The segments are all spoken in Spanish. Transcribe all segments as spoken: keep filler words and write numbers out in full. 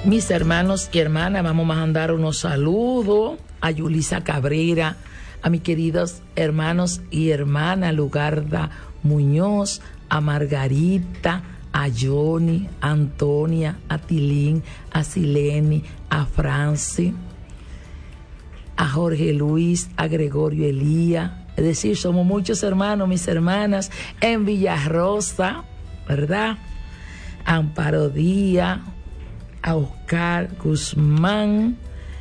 Mis hermanos y hermanas, vamos a mandar unos saludos a Yulisa Cabrera, a mis queridos hermanos y hermanas, Lugarda Muñoz, a Margarita, a Johnny, a Antonia, a Tilín, a Sileni, a Franci, a Jorge Luis, a Gregorio Elías. Es decir, somos muchos hermanos, mis hermanas, en Villarrosa, ¿verdad? A Amparo Díaz, a Oscar Guzmán,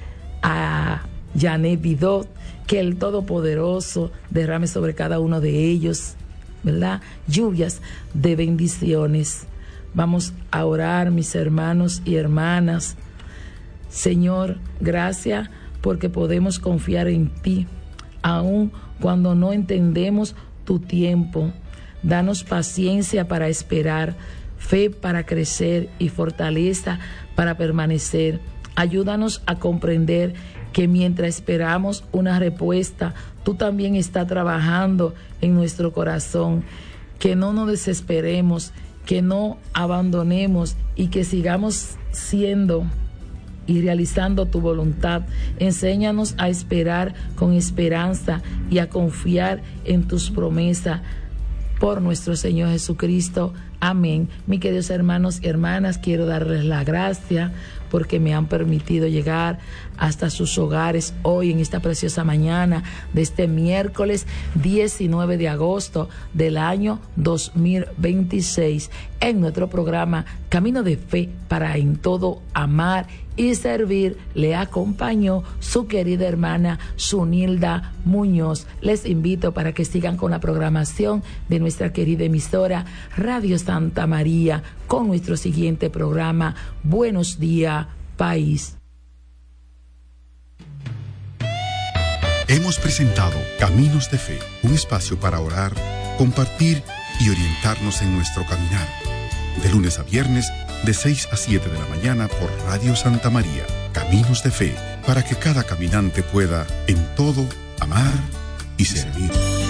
a Janet Vidot, que el Todopoderoso derrame sobre cada uno de ellos, ¿verdad? Lluvias de bendiciones. Vamos a orar, mis hermanos y hermanas. Señor, gracias porque podemos confiar en ti, aun cuando no entendemos tu tiempo. Danos paciencia para esperar, fe para crecer y fortaleza para permanecer. Ayúdanos a comprender que mientras esperamos una respuesta, tú también estás trabajando en nuestro corazón. Que no nos desesperemos, que no abandonemos y que sigamos siendo y realizando tu voluntad. Enséñanos a esperar con esperanza y a confiar en tus promesas. Por nuestro Señor Jesucristo. Amén. Mis queridos hermanos y hermanas, quiero darles la gracia porque me han permitido llegar hasta sus hogares hoy en esta preciosa mañana de este miércoles diecinueve de agosto del año dos mil veintiséis en nuestro programa Camino de Fe para en todo amar y servir. Le acompañó su querida hermana Zunilda Muñoz. Les invito para que sigan con la programación de nuestra querida emisora Radio Santa María con nuestro siguiente programa Buenos Días País. Hemos presentado Caminos de Fe, un espacio para orar, compartir y orientarnos en nuestro caminar. De lunes a viernes, de seis a siete de la mañana por Radio Santa María. Caminos de Fe, para que cada caminante pueda, en todo, amar y servir.